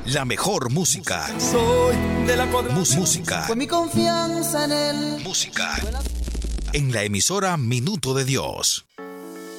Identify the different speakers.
Speaker 1: La mejor música.
Speaker 2: Soy de la cuadra.
Speaker 1: Música.
Speaker 3: Fue mi confianza en él.
Speaker 1: Música. En la emisora Minuto de Dios.